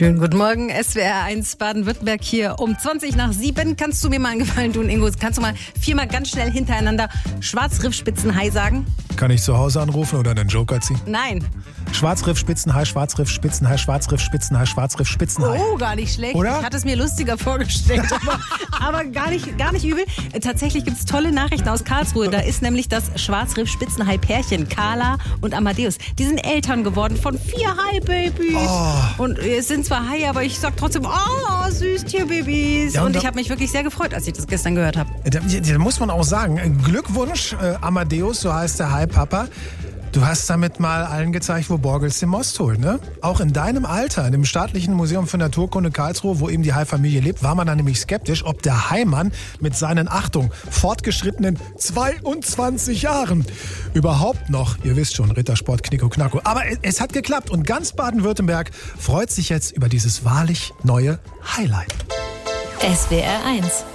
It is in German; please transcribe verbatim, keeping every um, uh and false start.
Schönen guten Morgen, S W R eins Baden-Württemberg hier um zwanzig nach sieben. Kannst du mir mal einen Gefallen tun, Ingo? Kannst du mal viermal ganz schnell hintereinander Schwarzriff-Spitzenhai sagen? Kann ich zu Hause anrufen oder einen Joker ziehen? Nein. Schwarzriff, Spitzenhai, Schwarzriff, Spitzenhai, Schwarzriff, Spitzenhai, Schwarzriff, Spitzenhai. Oh, gar nicht schlecht. Oder? Ich hatte es mir lustiger vorgestellt, aber, aber gar, nicht, gar nicht übel. Tatsächlich gibt es tolle Nachrichten aus Karlsruhe. Da ist nämlich das Schwarzriff-Spitzenhai-Pärchen, Carla und Amadeus. Die sind Eltern geworden von vier Hai-Babys. Oh. Und es sind zwar Haie, aber ich sag trotzdem, oh, süß Tierbabys. Ja, und und da- ich habe mich wirklich sehr gefreut, als ich das gestern gehört habe. Da, da muss man auch sagen, Glückwunsch, äh, Amadeus, so heißt der Hai-Papa. Du hast damit mal allen gezeigt, wo Borgels den Most holt, ne? Auch in deinem Alter, in dem Staatlichen Museum für Naturkunde Karlsruhe, wo eben die Hai-Familie lebt, war man dann nämlich skeptisch, ob der Haimann mit seinen, Achtung, fortgeschrittenen zweiundzwanzig Jahren überhaupt noch, ihr wisst schon, Rittersport, Knicko, Knacko. Aber es, es hat geklappt und ganz Baden-Württemberg freut sich jetzt über dieses wahrlich neue Highlight. S W R eins